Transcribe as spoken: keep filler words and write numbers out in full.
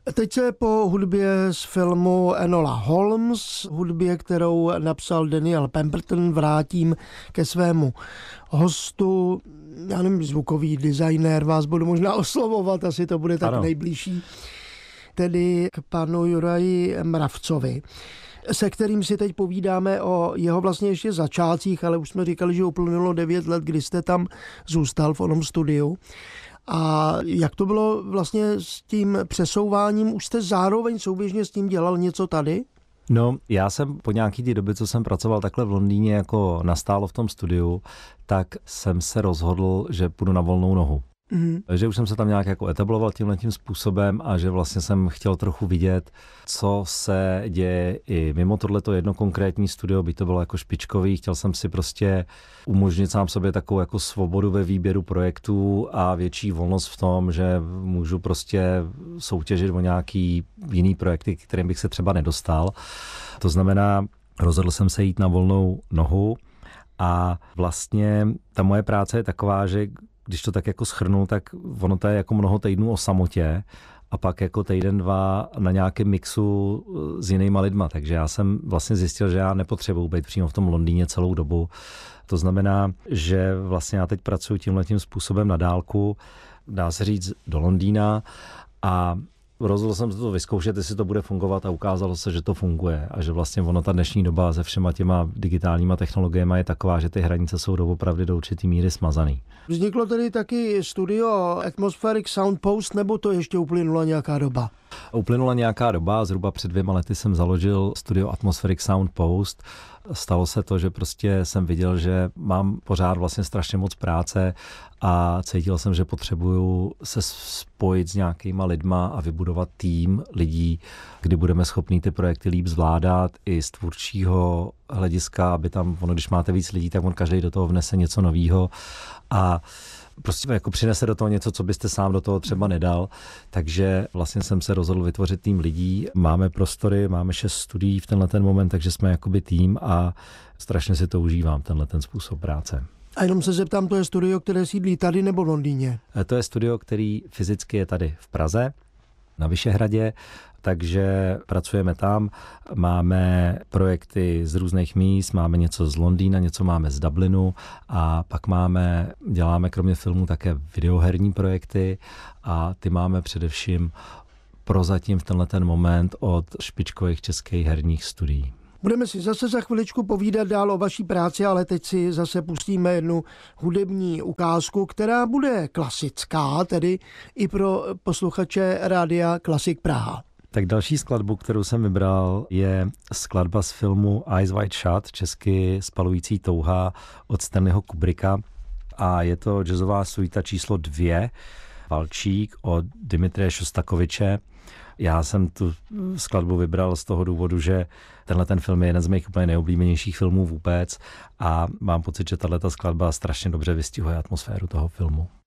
Teď se po hudbě z filmu Enola Holmes, hudbě, kterou napsal Daniel Pemberton, vrátím ke svému hostu. Já nevím, zvukový designér, vás budu možná oslovovat, asi to bude tak ano. nejbližší. Tedy k panu Juraji Mravcovi, se kterým si teď povídáme o jeho vlastně ještě začátcích, ale už jsme říkali, že uplynulo devět let, kdy jste tam zůstal v onom studiu. A jak to bylo vlastně s tím přesouváním? Už jste zároveň souběžně s tím dělal něco tady? No, já jsem po nějaký té době, co jsem pracoval takhle v Londýně jako nastálo v tom studiu, tak jsem se rozhodl, že půjdu na volnou nohu. Mm. Že už jsem se tam nějak jako etabloval tímhletím způsobem a že vlastně jsem chtěl trochu vidět, co se děje i mimo tohleto jedno konkrétní studio, by to bylo jako špičkový. Chtěl jsem si prostě umožnit sám sobě takovou jako svobodu ve výběru projektů a větší volnost v tom, že můžu prostě soutěžit o nějaký jiný projekty, kterým bych se třeba nedostal. To znamená, rozhodl jsem se jít na volnou nohu a vlastně ta moje práce je taková, že když to tak jako shrnu, tak ono to je jako mnoho týdnů o samotě a pak jako týden, dva na nějakém mixu s jinýma lidma. Takže já jsem vlastně zjistil, že já nepotřebuji být přímo v tom Londýně celou dobu. To znamená, že vlastně já teď pracuji tímhletím způsobem na dálku, dá se říct do Londýna a rozhodl jsem se to vyzkoušet, jestli to bude fungovat a ukázalo se, že to funguje a že vlastně ono ta dnešní doba se všema těma digitálníma technologiemi je taková, že ty hranice jsou doopravdy do určitý míry smazaný. Vzniklo tedy taky studio Atmospheric Sound Post, nebo to ještě uplynula nějaká doba? Uplynula nějaká doba, zhruba před dvěma lety jsem založil studio Atmospheric Sound Post. Stalo se to, že prostě jsem viděl, že mám pořád vlastně strašně moc práce a cítil jsem, že potřebuju se spojit s nějakýma lidma a vybudovat tým lidí, kdy budeme schopní ty projekty líp zvládat i z tvůrčího hlediska, aby tam, ono, když máte víc lidí, tak on každý do toho vnese něco novýho a prostě jako přinese do toho něco, co byste sám do toho třeba nedal. Takže vlastně jsem se rozhodl vytvořit tým lidí. Máme prostory, máme šest studií v tenhle ten moment, takže jsme jakoby tým a strašně si to užívám, tenhle ten způsob práce. A jenom se zeptám, to je studio, které sídlí tady nebo v Londýně? To je studio, který fyzicky je tady v Praze, na Vyšehradě, takže pracujeme tam, máme projekty z různých míst, máme něco z Londýna, něco máme z Dublinu a pak máme, děláme kromě filmů také videoherní projekty a ty máme především prozatím v tenhle ten moment od špičkových českých herních studií. Budeme si zase za chviličku povídat dál o vaší práci, ale teď si zase pustíme jednu hudební ukázku, která bude klasická, tedy i pro posluchače rádia Klasik Praha. Tak další skladbu, kterou jsem vybral, je skladba z filmu Eyes Wide Shut, česky Spalující touha od Stanleyho Kubricka a je to jazzová suita číslo dvě, Valčík od Dimitrije Šostakoviče. Já jsem tu skladbu vybral z toho důvodu, že tenhle ten film je jeden z mých úplně nejoblíbenějších filmů vůbec a mám pocit, že tato skladba strašně dobře vystihuje atmosféru toho filmu.